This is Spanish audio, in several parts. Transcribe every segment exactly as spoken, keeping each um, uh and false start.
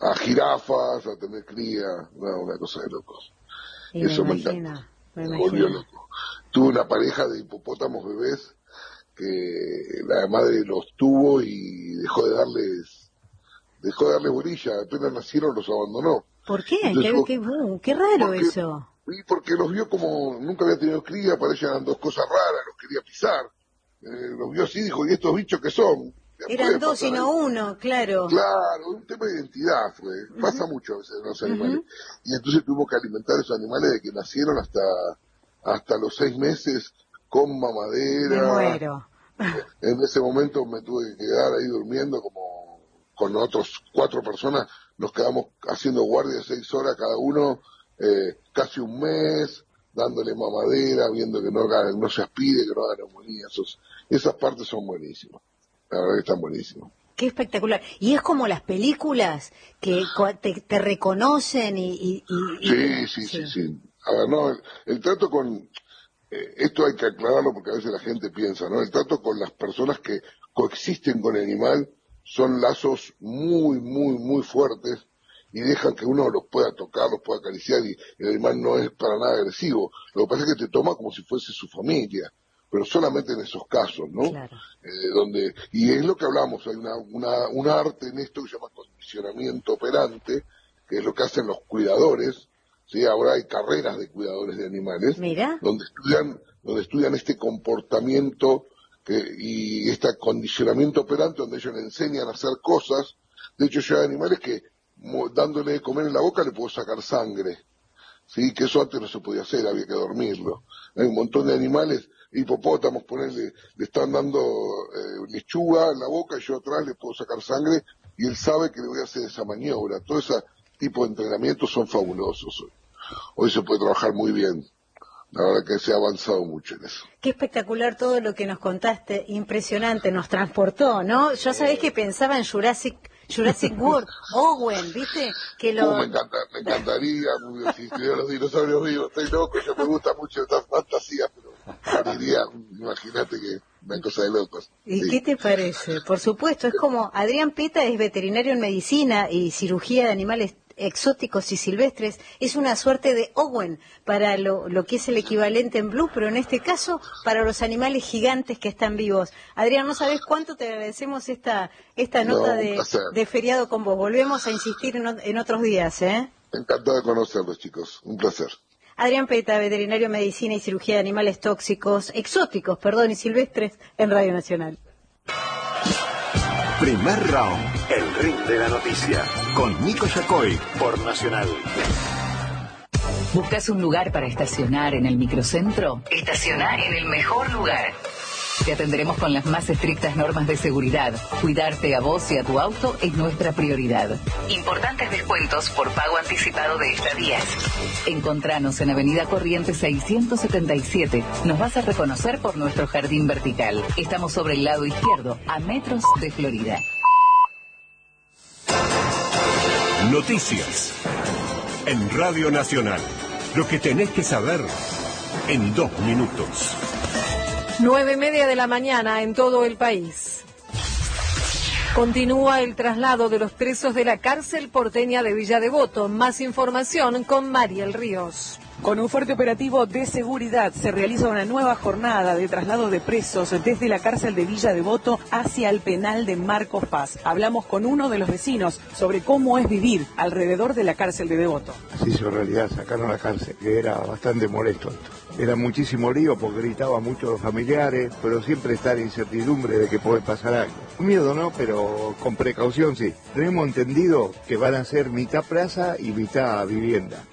a jirafas, a tener cría, no, una cosa de locos. Y Eso me me, imagino, me, me volvió imagino. loco. Tuve una pareja de hipopótamos bebés que la madre los tuvo y dejó de darles, dejó de darles bolilla, apenas nacieron los abandonó. ¿Por qué? Entonces, ¿Qué, qué, uh, qué raro porque, eso. y porque los vio como, nunca había tenido cría, para ella eran dos cosas raras, los quería pisar. Eh, los vio así, dijo, ¿y estos bichos qué son? Eran dos y no uno, claro. Claro, un tema de identidad fue, uh-huh. Pasa mucho a veces en los animales. Uh-huh. Y entonces tuvimos que alimentar a esos animales de que nacieron hasta hasta los seis meses con mamadera. Me muero. En ese momento me tuve que quedar ahí durmiendo como con otros cuatro personas, nos quedamos haciendo guardia seis horas cada uno, eh, casi un mes, dándole mamadera, viendo que no, no se aspire, que no haga neumonía. Esos, esas partes son buenísimas. La verdad que están buenísimos. Qué espectacular. Y es como las películas que te, te reconocen y... y, y sí, sí, sí, sí, sí. A ver, no, el, el trato con... Eh, esto hay que aclararlo porque a veces la gente piensa, ¿no? El trato con las personas que coexisten con el animal son lazos muy, muy, muy fuertes y dejan que uno los pueda tocar, los pueda acariciar y el animal no es para nada agresivo. Lo que pasa es que te toma como si fuese su familia, pero solamente en esos casos, ¿no? Claro. Eh, donde, y es lo que hablamos, hay una, una, un arte en esto que se llama condicionamiento operante, que es lo que hacen los cuidadores, ¿sí? Ahora hay carreras de cuidadores de animales, Mira. donde estudian, donde estudian este comportamiento que, y este condicionamiento operante, donde ellos le enseñan a hacer cosas. De hecho, yo hay animales que dándole de comer en la boca le puedo sacar sangre, ¿sí? Que eso antes no se podía hacer, había que dormirlo. Hay un montón de animales, hipopótamos, ponerle, le están dando eh, lechuga en la boca y yo atrás le puedo sacar sangre y él sabe que le voy a hacer esa maniobra. Todo ese tipo de entrenamientos son fabulosos hoy. Hoy se puede trabajar muy bien. La verdad que se ha avanzado mucho en eso. Qué espectacular todo lo que nos contaste, impresionante, nos transportó, ¿no? Yo sabés que pensaba en Jurassic Jurassic World, Owen, ¿viste? Que lo... Uh, me, encanta, me encantaría, si estuviera los dinosaurios vivos, estoy loco, yo me gusta mucho esta fantasía, pero diría, imagínate que una cosa de locos. ¿Y sí. qué te parece? Por supuesto, es como Adrián Peta es veterinario en medicina y cirugía de animales exóticos y silvestres, es una suerte de Owen para lo, lo que es el equivalente en Blue, pero en este caso para los animales gigantes que están vivos. Adrián, no sabés cuánto te agradecemos esta esta nota no, de, de feriado con vos. Volvemos a insistir en, en otros días, ¿eh? Encantado de conocerlos, chicos. Un placer. Adrián Peta, veterinario en medicina y cirugía de animales tóxicos, exóticos, perdón, y silvestres en Radio Nacional. Primer round, el ring de la noticia, con Nico Yacoy, por Nacional. ¿Buscas un lugar para estacionar en el microcentro? Estacionar en el mejor lugar. Te atenderemos con las más estrictas normas de seguridad. Cuidarte a vos y a tu auto es nuestra prioridad. Importantes descuentos por pago anticipado de estadías. Encontranos en Avenida Corrientes seiscientos setenta y siete. Nos vas a reconocer por nuestro jardín vertical. Estamos sobre el lado izquierdo, a metros de Florida. Noticias. En Radio Nacional. Lo que tenés que saber en dos minutos. Nueve y media de la mañana en todo el país. Continúa el traslado de los presos de la cárcel porteña de Villa Devoto. Más información con Mariel Ríos. Con un fuerte operativo de seguridad se realiza una nueva jornada de traslado de presos desde la cárcel de Villa Devoto hacia el penal de Marcos Paz. Hablamos con uno de los vecinos sobre cómo es vivir alrededor de la cárcel de Devoto. Se hizo realidad, sacaron la cárcel, que era bastante molesto esto. Era muchísimo lío porque gritaba mucho a los familiares, pero siempre está la incertidumbre de que puede pasar algo. Miedo no, pero con precaución sí. Tenemos entendido que van a ser mitad plaza y mitad vivienda.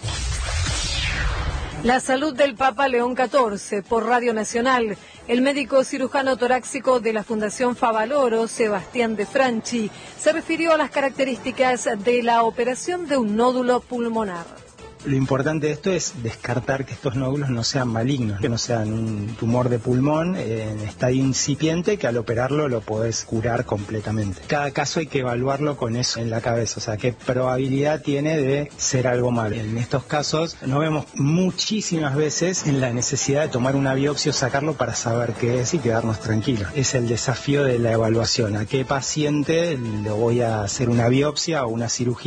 La salud del Papa León catorce por Radio Nacional. El médico cirujano torácico de la Fundación Favaloro, Sebastián De Franchi, se refirió a las características de la operación de un nódulo pulmonar. Lo importante de esto es descartar que estos nódulos no sean malignos, que no sean un tumor de pulmón en estadio incipiente, que al operarlo lo podés curar completamente. Cada caso hay que evaluarlo con eso en la cabeza, o sea, qué probabilidad tiene de ser algo malo. En estos casos nos vemos muchísimas veces en la necesidad de tomar una biopsia o sacarlo para saber qué es y quedarnos tranquilos. Es el desafío de la evaluación, a qué paciente le voy a hacer una biopsia o una cirugía